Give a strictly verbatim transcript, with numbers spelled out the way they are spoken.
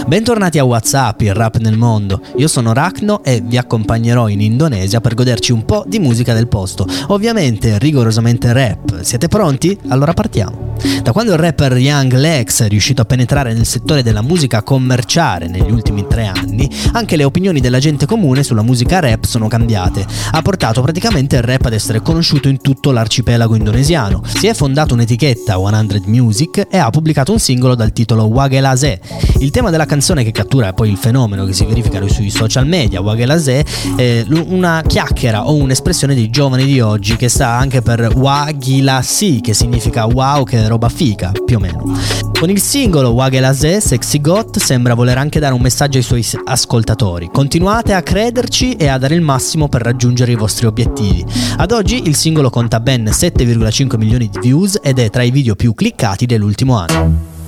Bentornati a WhatsApp, il rap nel mondo. Io sono Rachno e vi accompagnerò in Indonesia per goderci un po' di musica del posto. Ovviamente rigorosamente rap. Siete pronti? Allora partiamo. Da quando il rapper Young Lex è riuscito a penetrare nel settore della musica commerciale negli ultimi tre anni, anche le opinioni della gente comune sulla musica rap sono cambiate. Ha portato praticamente il rap ad essere conosciuto in tutto l'arcipelago indonesiano. Si è fondato un'etichetta, cento Music, e ha pubblicato un singolo dal titolo Wagelase. Il tema della canzone, che cattura poi il fenomeno che si verifica sui social media, Wagelase, è una chiacchiera o un'espressione dei giovani di oggi che sta anche per Wagilasi, che significa wow, che roba figa, più o meno. Con il singolo Wagelase, Sexy Got sembra voler anche dare un messaggio ai suoi ascoltatori: continuate a crederci e a dare il massimo per raggiungere i vostri obiettivi. Ad oggi il singolo conta ben sette virgola cinque milioni di views ed è tra i video più cliccati dell'ultimo anno.